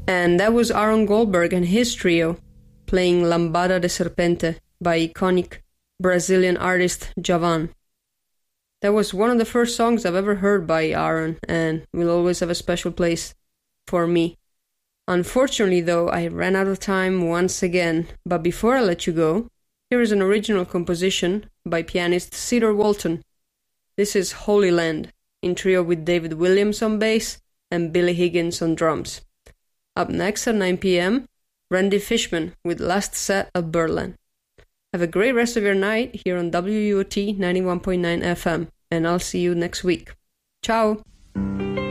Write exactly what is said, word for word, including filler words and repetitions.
And that was Aaron Goldberg and his trio playing Lambada de Serpente by iconic Brazilian artist Djavan. That was one of the first songs I've ever heard by Aaron and will always have a special place for me. Unfortunately, though, I ran out of time once again, but before I let you go, here is an original composition by pianist Cedar Walton. This is Holy Land, in trio with David Williams on bass and Billy Higgins on drums. Up next at nine p.m., Randy Fishman with Last Set of Berlin. Have a great rest of your night here on W U O T ninety-one point nine F M, and I'll see you next week. Ciao!